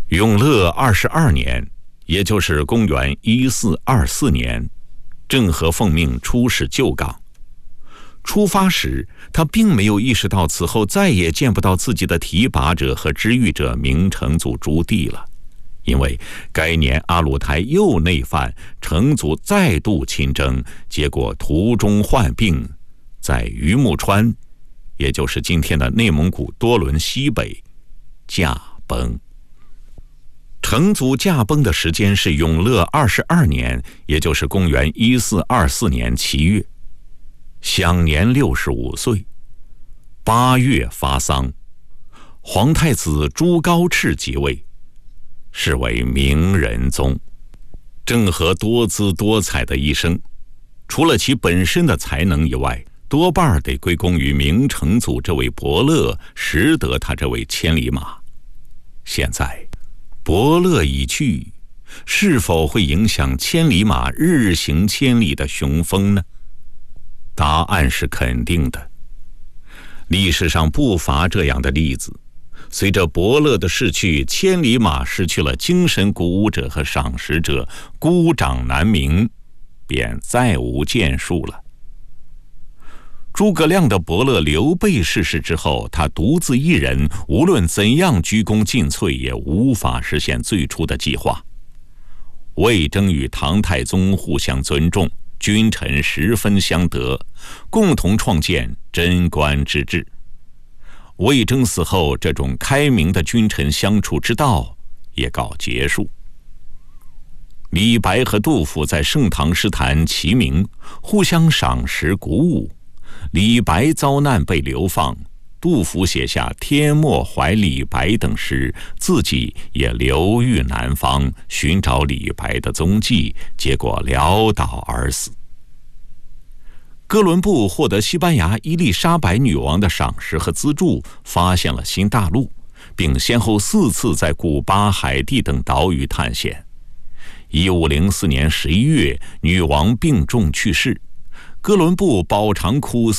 永乐22年，也就是公元1424年，郑和奉命出使旧港。出发时，他并没有意识到此后再也见不到自己的提拔者和知遇者明成祖朱棣了，因为该年阿鲁台又内犯，成祖再度亲征，结果途中患病，在榆木川，也就是今天的内蒙古多伦西北驾崩。成祖驾崩的时间是永乐22年，也就是公元1424年7月，享年65岁。8月发丧，皇太子朱高炽即位，是为明仁宗。郑和多姿多彩的一生，除了其本身的才能以外，多半得归功于明成祖这位伯乐，识得他这位千里马。现在伯乐已去，是否会影响千里马日行千里的雄风呢？答案是肯定的。历史上不乏这样的例子，随着伯乐的逝去，千里马失去了精神鼓舞者和赏识者，孤掌难鸣，便再无建树了。诸葛亮的伯乐刘备逝世之后，他独自一人，无论怎样鞠躬尽瘁，也无法实现最初的计划。魏征与唐太宗互相尊重，君臣十分相得，共同创建贞观之治。魏征死后，这种开明的君臣相处之道也告结束。李白和杜甫在盛唐诗坛齐名，互相赏识鼓舞。李白遭难被流放，杜甫写下《天末怀李白》等诗，自己也流寓南方，寻找李白的踪迹，结果潦倒而死。哥伦布获得西班牙伊丽莎白女王的赏识和资助，发现了新大陆，并先后4次在古巴、海地等岛屿探险。1504年11月，女王病重去世，哥伦布饱尝苦涩